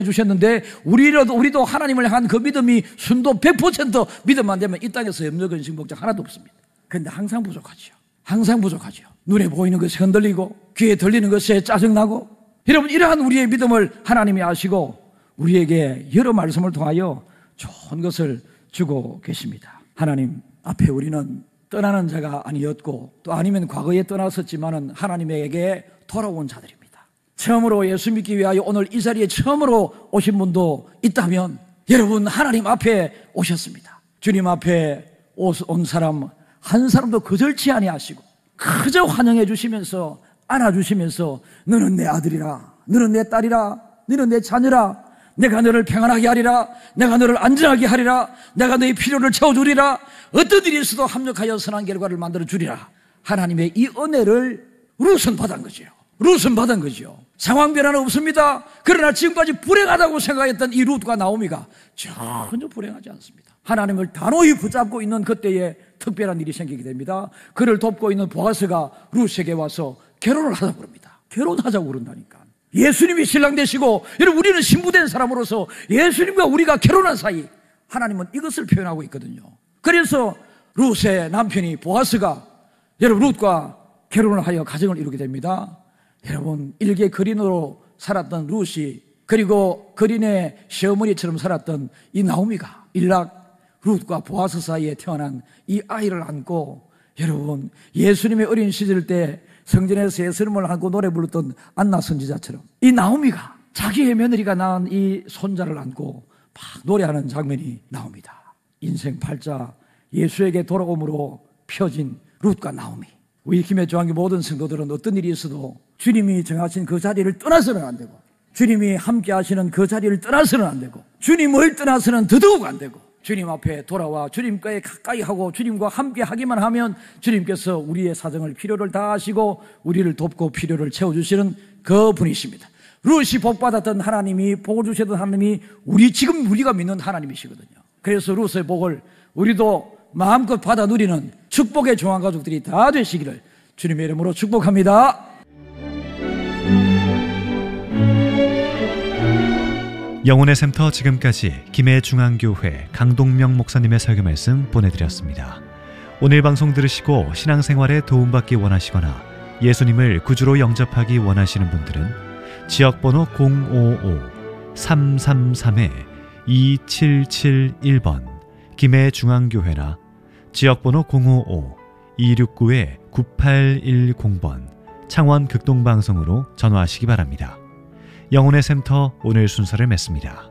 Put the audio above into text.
주셨는데 우리도 하나님을 향한 그 믿음이 순도 100% 믿음만 되면 이 땅에서 염려 근심 걱정 하나도 없습니다. 그런데 항상 부족하죠. 항상 부족하죠. 눈에 보이는 것이 흔들리고 귀에 들리는 것에 짜증나고, 여러분, 이러한 우리의 믿음을 하나님이 아시고 우리에게 여러 말씀을 통하여 좋은 것을 주고 계십니다. 하나님 앞에 우리는 떠나는 자가 아니었고, 또 아니면 과거에 떠났었지만은 하나님에게 돌아온 자들입니다. 처음으로 예수 믿기 위하여 오늘 이 자리에 처음으로 오신 분도 있다면 여러분, 하나님 앞에 오셨습니다. 주님 앞에 온 사람 한 사람도 거절치 아니하시고 그저 환영해 주시면서 안아주시면서 너는 내 아들이라, 너는 내 딸이라, 너는 내 자녀라, 내가 너를 평안하게 하리라, 내가 너를 안전하게 하리라, 내가 너의 필요를 채워주리라, 어떤 일이 있어도 합력하여 선한 결과를 만들어주리라. 하나님의 이 은혜를 룻은 받은 거죠. 룻은 받은 거죠. 상황 변화는 없습니다. 그러나 지금까지 불행하다고 생각했던 이 룻과 나오미가 전혀 불행하지 않습니다. 하나님을 단호히 붙잡고 있는 그때에 특별한 일이 생기게 됩니다. 그를 돕고 있는 보아스가 룻에게 와서 결혼을 하자고 그럽니다. 결혼하자고 그런다니까. 예수님이 신랑 되시고, 여러분, 우리는 신부된 사람으로서 예수님과 우리가 결혼한 사이, 하나님은 이것을 표현하고 있거든요. 그래서 룻의 남편이 보아스가 여러분 룻과 결혼을 하여 가정을 이루게 됩니다. 여러분, 일개 거린으로 살았던 룻이, 그리고 거린의 시어머니처럼 살았던 이 나오미가 일락 룻과 보아스 사이에 태어난 이 아이를 안고, 여러분, 예수님의 어린 시절 때 성전에서 예수님을 안고 노래 불렀던 안나 선지자처럼 이 나오미가 자기의 며느리가 낳은 이 손자를 안고 막 노래하는 장면이 나옵니다. 인생 팔자 예수에게 돌아옴으로 펴진 룻과 나오미. 우리 김해 중앙교 모든 성도들은 어떤 일이 있어도 주님이 정하신 그 자리를 떠나서는 안 되고, 주님이 함께 하시는 그 자리를 떠나서는 안 되고, 주님을 떠나서는 더더욱 안 되고, 주님 앞에 돌아와 주님과에 가까이 하고 주님과 함께 하기만 하면 주님께서 우리의 사정을, 필요를 다 아시고 우리를 돕고 필요를 채워주시는 그 분이십니다. 룻이 복받았던 하나님이, 복을 주시던 하나님이 지금 우리가 믿는 하나님이시거든요. 그래서 룻의 복을 우리도 마음껏 받아 누리는 축복의 종합가족들이 다 되시기를 주님의 이름으로 축복합니다. 영혼의 샘터, 지금까지 김해중앙교회 강동명 목사님의 설교 말씀 보내드렸습니다. 오늘 방송 들으시고 신앙생활에 도움받기 원하시거나 예수님을 구주로 영접하기 원하시는 분들은 지역번호 055-333-2771번 김해중앙교회나 지역번호 055-269-9810번 창원 극동방송으로 전화하시기 바랍니다. 영혼의 샘터, 오늘 순서를 맺습니다.